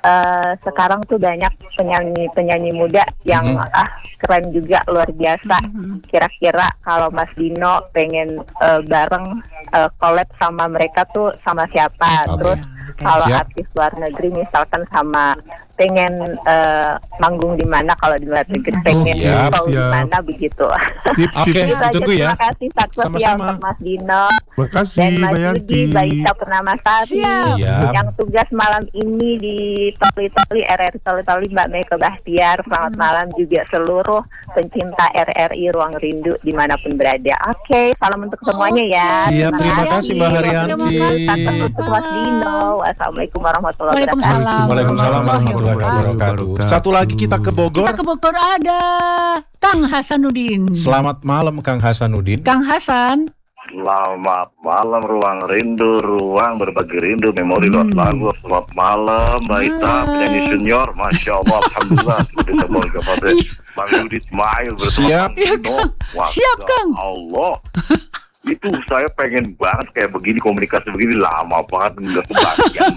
sekarang tuh banyak penyanyi muda yang keren juga, luar biasa. Kira-kira kalau Mas Dino pengen bareng collab sama mereka tuh sama siapa? Terus kalau artis luar negeri misalkan sama pengen manggung di mana, kalau di luar negeri pengen show di mana begitu. Ditunggu ya. Terima kasih Sama-sama untuk Mas Dino. Makasih, Dan Mas Mbak Yanti. Yudi, Mbak Ita Purnamasari yang tugas malam ini di Toli-Toli RRI Toli-Toli, Mbak Meka Bahtiar. Selamat malam juga seluruh pencinta RRI Ruang Rindu dimanapun berada. Oke, salam untuk semuanya ya. Siap, terima kasih Mbak Haryanti. Untuk Mas Dino. Wassalamualaikum warahmatullahi wabarakatuh. Waalaikumsalam warahmatullahi wabarakatuh. Satu lagi kita ke Bogor. Kita ke Bogor ada Kang Hasanuddin. Selamat malam Kang Hasanuddin. Kang Hasan. Selamat malam Ruang Rindu, ruang berbagi rindu, memori lagu. Selamat malam Mbak Ita, penyanyi senior, Masya Allah, Alhamdulillah. Bisa boleh kepada Bang Yudi Ismail bersama Siap. Siap Kang. Allah. Itu saya pengen banget kayak begini, komunikasi begini, lama banget nggak kebagian.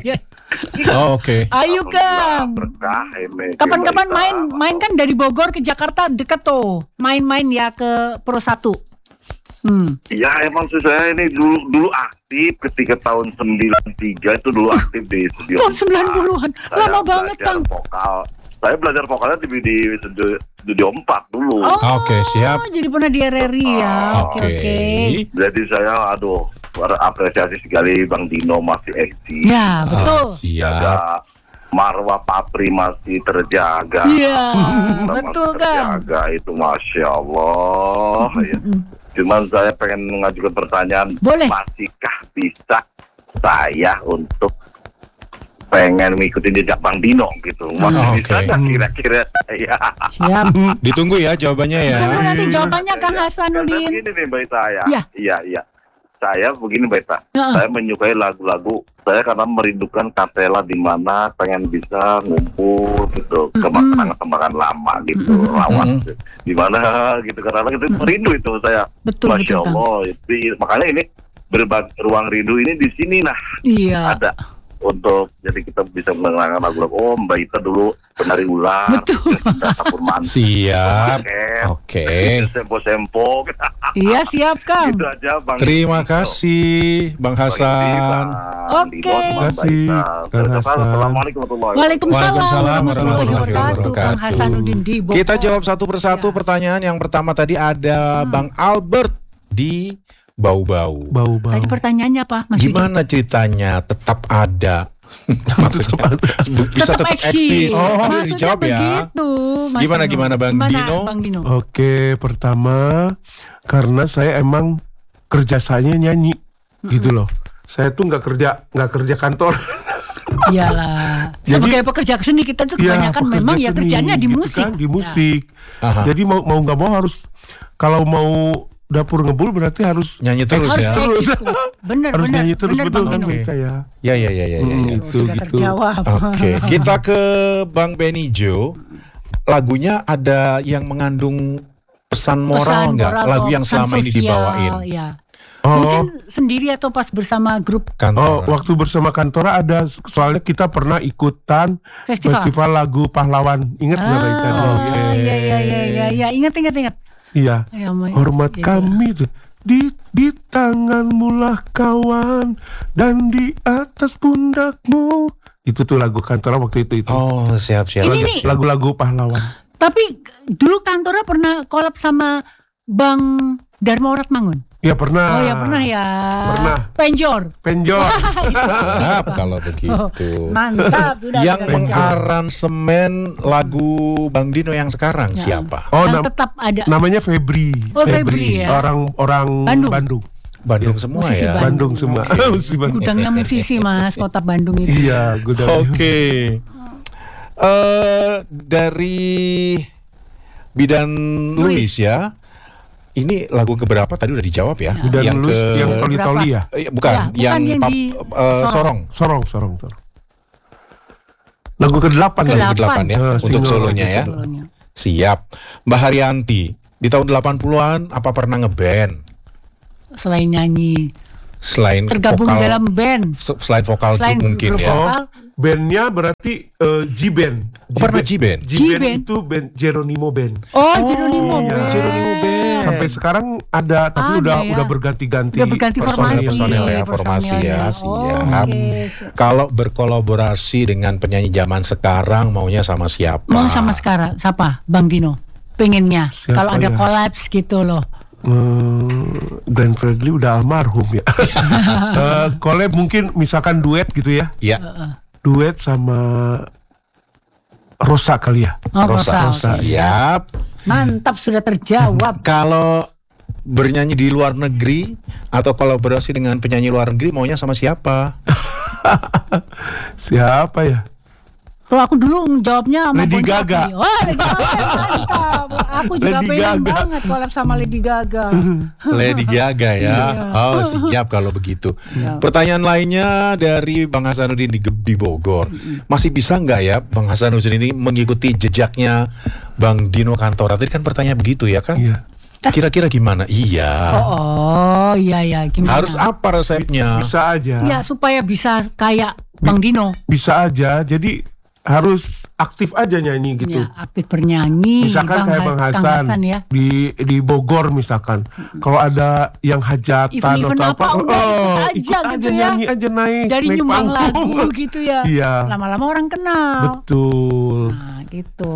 Oke. Ayo Kang. Berkah, Kapan-kapan main kan dari Bogor ke Jakarta deket tuh. Main-main ya ke Pro 1. Ya emang sih saya ini dulu aktif ketika tahun 93 itu dulu aktif di studio. Tahun 90-an. Lama banget Kang. Vokal. Saya belajar vokalnya di studio 4 dulu. Oke, siap. Jadi pernah di RRI ya. Oke. Jadi saya apresiasi sekali Bang Dino masih eksis. Ya, betul. Siap. Marwah Papri masih terjaga. Iya, betul Kang. Terjaga itu Masya Allah. Ya. Cuman saya pengen mengajukan pertanyaan. Boleh. Masihkah bisa saya untuk pengen mengikuti jejak Bang Dino gitu? Masih bisa nggak kira-kira? Ya. Siap. Ditunggu ya jawabannya ya. Tunggu nanti jawabannya Kang Hasanuddin. Begini nih Mbak Ita ya. Iya. Saya begini Mbak Ita. Saya menyukai lagu-lagu saya karena merindukan Katela di mana pengen bisa ngumpul gitu, kembangan lama gitu, lawan di mana gitu, karena itu merindu itu saya. Betul, Masya Allah. Makanya ini berbagi ruang rindu ini di sini ada untuk jadi kita bisa mengenalkan lagu-lagu. Mbak Ita dulu penari ular. Betul. Siap. Oke. Sempo. Iya siap Kang. Gitu aja Bang. Terima kasih Bang Hasan. Oke. Terima kasih Kang Hasan. Assalamualaikum Waalaikumsalam warahmatullahi wabarakatuh. Kang Hasanuddin di Bogor. Kita jawab satu persatu pertanyaan. Yang pertama tadi ada Bang Albert di Bau-Bau. Tadi pertanyaannya apa Mas Yudi? Gimana ceritanya tetap ada? Maksudnya bisa tetap eksis. Maksudnya dijawab ya. Begitu, Mas Gimana Bang Dino? Oke, pertama karena saya emang kerjasanya nyanyi gitu loh. Saya tuh nggak kerja kantor. Iyalah. Sebagai pekerja seni kita tuh kebanyakan memang ya kerjanya di gitu musik. Kan, di musik. Jadi mau nggak mau harus, kalau mau dapur ngebul berarti harus nyanyi terus ya. Bener, harus nyanyi terus, betul kan Bang saya. Ya. Gitu. Oke, kita ke Bang Benijo. Lagunya ada yang mengandung pesan moral nggak? Lagu yang selama ini dibawain. Ya. Mungkin sendiri atau pas bersama grup Kantora. Waktu bersama Kantora ada, soalnya kita pernah ikutan festival lagu pahlawan. Ingat nggak Mbak Ita? Iya, ingat. Iya, hormat kami tuh di tanganmu lah kawan, dan di atas pundakmu. Itu tuh lagu Kantora waktu itu. Oh, siap. Lagu-lagu pahlawan. Tapi dulu Kantora pernah collab sama Bang Dharma Oratmangun. Ya pernah. Oh ya pernah ya. Pernah. Penjor. Mantap kalau begitu. Mantap. Yang mengaransemen lagu Bang Dino yang sekarang siapa? Yang tetap ada. Namanya Febri. Oh Febri ya. Orang Bandung. Bandung semua musisi ya. Bandung semua. Gudangnya musisi Mas, kota Bandung itu. Iya, gudangnya. Oke. Dari Bidan Luis ya. Ini lagu keberapa tadi udah dijawab ya? Yang Toli-Toli ya? Bukan, yang di Sorong. Lagu ke-8 ya, untuk solonya ya. Siap. Mbak Haryanti, di tahun 80-an apa pernah ngeband? Selain nyanyi. Selain tergabung vokal, dalam band. selain vokal Selain grup mungkin grup ya. vokal. Bandnya berarti G-Band. Pernah G-Band? G-Band itu band Geronimo Band. Oh, Geronimo iya. Band. Geronimo Band. Sampai sekarang ada, tapi Ada udah ya. berganti-ganti. Udah berganti formasi. Personel ya, formasi ya, Personelnya. siap. Oke. Kalau berkolaborasi dengan penyanyi zaman sekarang maunya sama siapa? Mau sama sekarang siapa? Bang Dino. Pengennya Siapa kalau ada ya? kolaps gitu loh. Glenn Fredly udah almarhum ya. Collab mungkin misalkan duet gitu ya. Ya, Duet sama Rosa kali ya. Oh, Rosa. Rosa. Siap. Mantap, sudah terjawab. Kalau bernyanyi di luar negeri atau kolaborasi dengan penyanyi luar negeri maunya sama siapa? Siapa ya? Kalau aku dulu jawabnya sama Lady Bon Jovi. Gaga. Oh, Lady Gaga, mantap. Aku juga Lady pengen Gaga. banget collab sama Lady Gaga. Lady Gaga ya. Oh, siap kalau begitu. Pertanyaan lainnya dari Bang Hasanuddin di Bogor. Masih bisa nggak ya Bang Hasanuddin ini mengikuti jejaknya Bang Dino Kantora? Tadi kan pertanyaan begitu ya kan? Iya. Kira-kira gimana? Iya. Oh, iya gimana? Harus apa resepnya? Bisa aja. Ya supaya bisa kayak Bang Dino. Bisa aja. Jadi harus aktif aja nyanyi gitu. Ya, aktif bernyanyi. Misalkan kayak Bang Kang Hasan ya. di Bogor misalkan. Kalau ada yang hajatan Event-event atau apa, udah ikut aja gitu ya. nyanyi aja naik. Dari naik nyumbang panggung. lagu gitu ya. Iya. Lama-lama orang kenal. Betul. Nah, gitu.